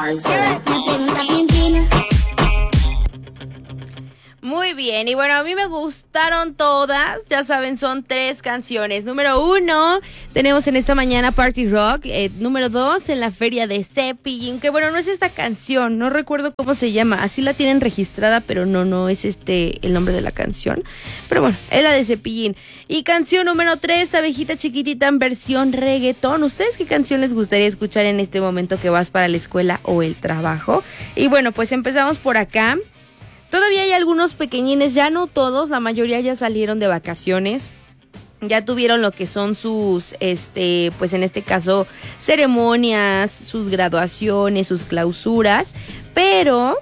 pregunta bien fina. Muy bien, y bueno, a mí me gustaron todas, ya saben, son 3 canciones. Número 1, tenemos en esta mañana Party Rock. Número 2, en la feria de Cepillín, que bueno, no es esta canción, no recuerdo cómo se llama, así la tienen registrada, pero no es el nombre de la canción. Pero bueno, es la de Cepillín. Y canción número 3, Abejita Chiquitita en versión reggaetón. ¿Ustedes qué canción les gustaría escuchar en este momento que vas para la escuela o el trabajo? Y bueno, pues empezamos por acá. Todavía hay algunos pequeñines, ya no todos, la mayoría ya salieron de vacaciones, ya tuvieron lo que son sus, pues en este caso, ceremonias, sus graduaciones, sus clausuras, pero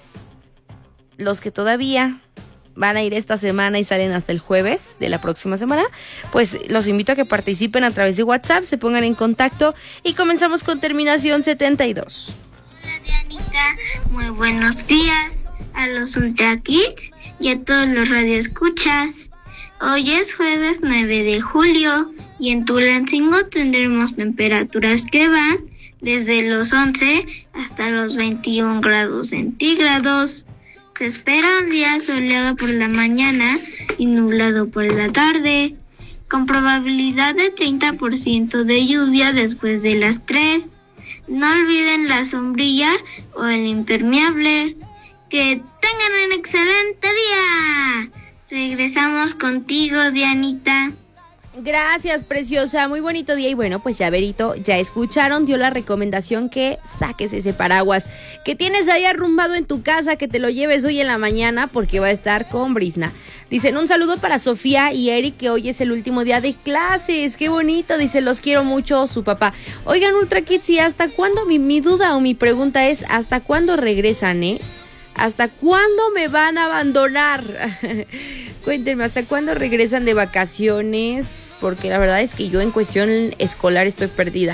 los que todavía van a ir esta semana y salen hasta el jueves de la próxima semana, pues los invito a que participen a través de WhatsApp, se pongan en contacto y comenzamos con terminación 72. Hola Dianita, muy buenos días a los Ultra Kids y a todos los radioescuchas. Hoy es jueves 9 de julio y en Tulancingo tendremos temperaturas que van desde los 11 hasta los 21 grados centígrados. Se espera un día soleado por la mañana y nublado por la tarde, con probabilidad de 30% de lluvia después de las 3. No olviden la sombrilla o el impermeable. ¡Que tengan un excelente día! Regresamos contigo, Dianita. Gracias, preciosa, muy bonito día. Y bueno, pues ya Verito, ya escucharon, dio la recomendación que saques ese paraguas que tienes ahí arrumbado en tu casa, que te lo lleves hoy en la mañana porque va a estar con brizna. Dicen un saludo para Sofía y Eric, que hoy es el último día de clases. Qué bonito, dice, los quiero mucho, su papá. Oigan, Ultra Kids, ¿y hasta cuándo? Mi duda o mi pregunta es, ¿hasta cuándo regresan, ¿Hasta cuándo me van a abandonar? Cuéntenme, ¿hasta cuándo regresan de vacaciones? Porque la verdad es que yo en cuestión escolar estoy perdida.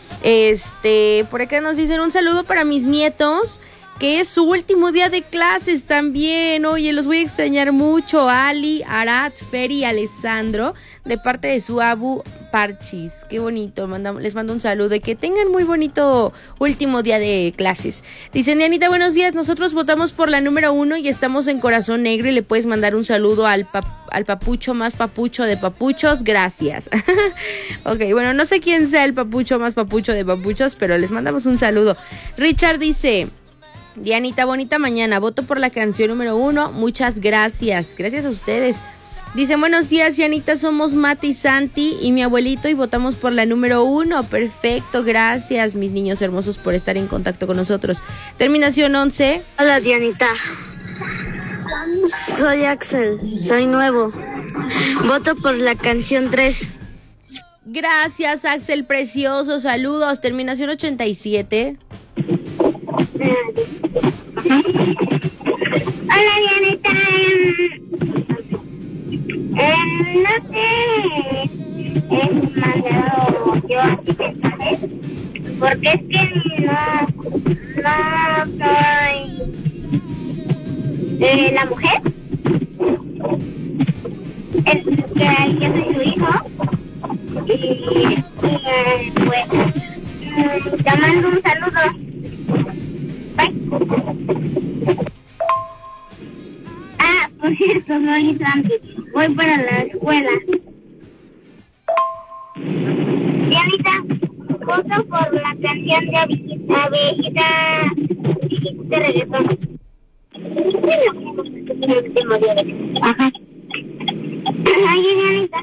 Por acá nos dicen un saludo para mis nietos, que es su último día de clases también. Oye, los voy a extrañar mucho. Ali, Arat, Feri y Alessandro, de parte de su abu Parchis. Qué bonito, les mando un saludo y que tengan muy bonito último día de clases. Dicen, Dianita, buenos días, nosotros votamos por la número 1 y estamos en Corazón Negro y le puedes mandar un saludo al papucho más papucho de papuchos, gracias. Ok, bueno, no sé quién sea el papucho más papucho de papuchos, pero les mandamos un saludo. Richard dice, Dianita, bonita mañana, voto por la canción número 1, muchas gracias. Gracias a ustedes. Dice, buenos días, Dianita, somos Mati, Santi y mi abuelito y votamos por la número 1. Perfecto, gracias, mis niños hermosos, por estar en contacto con nosotros. Terminación 11. Hola, Dianita. Soy Axel, soy nuevo. Voto por la canción 3. Gracias, Axel, precioso, saludos. Terminación 87. Hola, Dianita. No sé, he mandado yo a ti mensajes, porque es que no soy la mujer, yo soy su hijo, y pues te mando un saludo. Bye. Por cierto, soy Santi. Voy para la escuela. Dianita, voto por la canción de Abejita de reggaetón. Ajá. Oye, Dianita,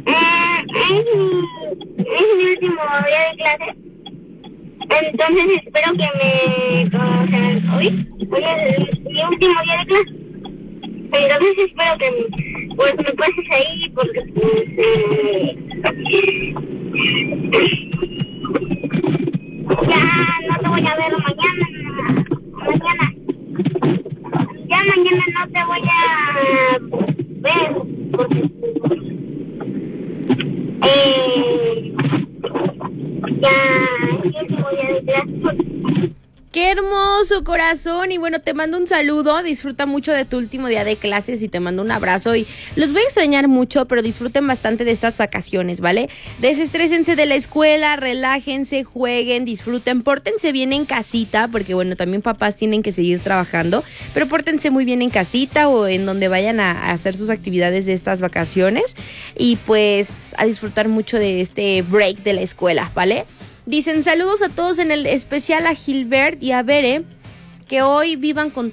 es mi último día de clase. Entonces espero que hoy es mi último día de clase. Entonces espero que pues me pases ahí porque ya no te voy a ver mañana. Ya mañana no te voy a ver porque ya es el último día de clase. Qué hermoso, corazón. Y bueno, te mando un saludo. Disfruta mucho de tu último día de clases y te mando un abrazo. Y los voy a extrañar mucho, pero disfruten bastante de estas vacaciones, ¿vale? Desestrésense de la escuela, relájense, jueguen, disfruten, pórtense bien en casita, porque bueno, también papás tienen que seguir trabajando, pero pórtense muy bien en casita o en donde vayan a hacer sus actividades de estas vacaciones. Y pues a disfrutar mucho de este break de la escuela, ¿vale? Dicen saludos a todos, en el especial a Gilbert y a Bere, que hoy vivan con